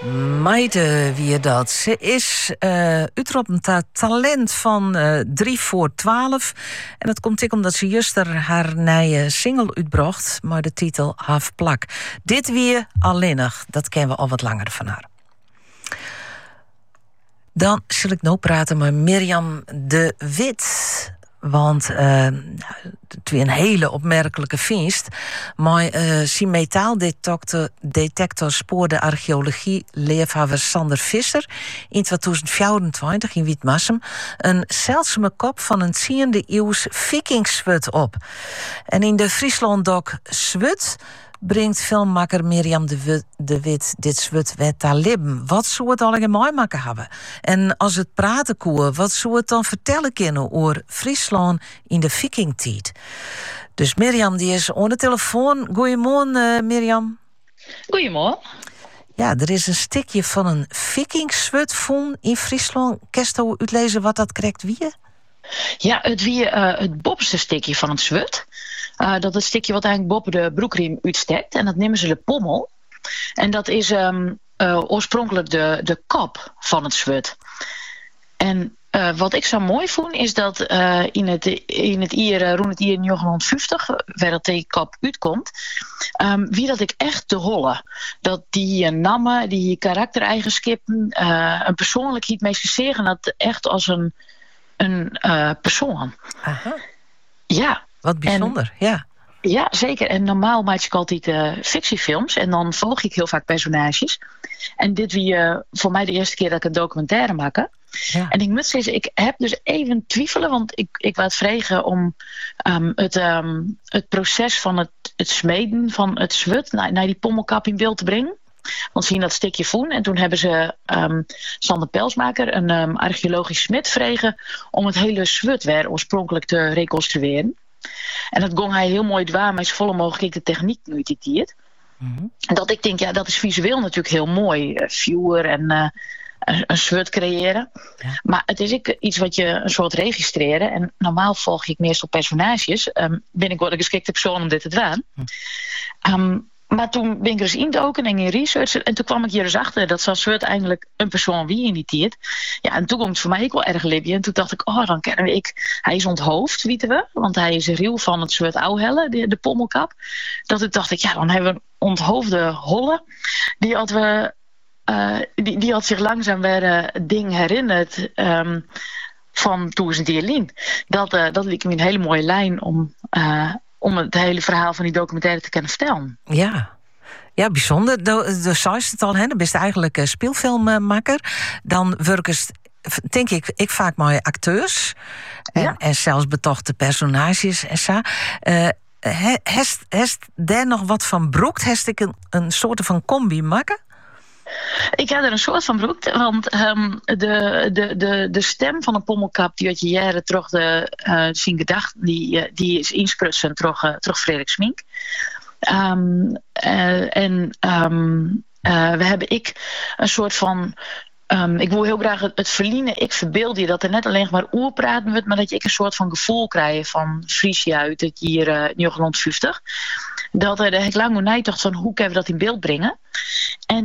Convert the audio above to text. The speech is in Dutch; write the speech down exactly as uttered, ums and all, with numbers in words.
Maite wie dat. Ze is uh, uitroepend talent van uh, drie voor twaalf. En dat komt ik omdat ze juist haar nieuwe single uitbracht, maar de titel Half Plak. Dit weer alleenig, dat kennen we al wat langer van haar. Dan zal ik nou praten met Mirjam de Wit. Want uh, het weer een hele opmerkelijke vindst. Maar uh, zijn metaaldetector detector spoorde archeologie leefhaver Sander Visser in tweeduizend vierentwintig in Witmassum een zeldzame kop van een tiende eeuws vikingswut op. En in de Friesland-doc Zwut brengt filmmaker Mirjam de Wit, de Wit dit zwut wet ta libben. Wat zou het allemaal mooi maken hebben? En als het praten koer, wat zou het dan vertellen kunnen over Friesland in de vikingtijd? Dus Mirjam die is aan de telefoon. Goedemorgen, uh, Mirjam. Goedemorgen. Ja, er is een stukje van een vikingswut vonden in Friesland. Kerst u uitlezen wat dat correct wie? Ja, het wie uh, het bovenste stukje van het zwut. Uh, dat is het stukje wat eigenlijk boven de broekriem uitsteekt. En dat nemen ze de pommel. En dat is um, uh, oorspronkelijk de, de kop van het zwut. En uh, wat ik zo mooi vond, is dat uh, in het, in het jaar, uh, rond het jaar negentienhonderdvijftig, waar dat die kop uitkomt, um, wie dat ik echt te hollen. Dat die uh, namen, die karaktereigenschappen, uh, een persoonlijkheid meestal zeggen dat echt als een, een uh, persoon. Aha. Ja. Wat bijzonder, en, ja. Ja, zeker. En normaal maak ik altijd uh, fictiefilms. En dan volg ik heel vaak personages. En dit wie uh, voor mij de eerste keer dat ik een documentaire maak. Ja. En ik moet zeggen, ik heb dus even twijfelen. Want ik, ik wou het vregen om um, het, um, het proces van het, het smeden van het zwut naar, naar die pommelkap in beeld te brengen. Want ze zien dat stukje voen. En toen hebben ze um, Sander Pelsmaker, een um, archeologisch smid, vregen om het hele zwut weer oorspronkelijk te reconstrueren. En dat gong hij heel mooi dwaan, maar is volle mogelijk de techniek nu titiert. Mm-hmm. En dat ik denk, ja, dat is visueel natuurlijk heel mooi. Uh, viewer en uh, een, een zwut creëren. Ja. Maar het is ook iets wat je een soort registreren. En normaal volg ik meestal personages. Um, ben ik wel een geschikte persoon om dit te doen. Mm. Um, Maar toen ben ik er eens indoken en in research. En toen kwam ik hier eens achter dat zoals zwut eigenlijk een persoon wie in die tijd. Ja, en toen kwam het voor mij ook wel erg libje. En toen dacht ik, oh, dan kennen ik. Hij is onthoofd, weten we. Want hij is riel van het zwut Ouhelle, de, de pommelkap. Dat ik dacht ik, ja, dan hebben we een onthoofde holle. Die had, we, uh, die, die had zich langzaam weer uh, het ding herinnerd. Um, van toen ze die Lien. Dat, uh, dat liep me een hele mooie lijn om. Uh, om het hele verhaal van die documentaire te kunnen vertellen. Ja, ja, bijzonder. Dus zei het al, hè? Dan ben je eigenlijk uh, speelfilmmaker. Dan werken, denk ik, ik vaak mooie acteurs. En, ja. en zelfs betochte personages en zo. Uh, Hest, hest daar nog wat van broekt? Hest ik een, een soort van combi maken? Ik heb er een soort van broek, want um, de, de, de, de stem van een pommelkap die had je jaren terug de uh, zien gedacht, die, die is insprutsen terug, uh, terug Frederik Smink. Um, uh, en um, uh, we hebben ik een soort van. Um, ik wil heel graag het, het verliezen. Ik verbeeld je dat er net alleen maar oerpraten wordt, maar dat je ik een soort van gevoel krijgt van Friesia uit het jaar uh, negentienhonderdvijftig. Dat er uh, ik lang hoe dacht van hoe kunnen we dat in beeld brengen. En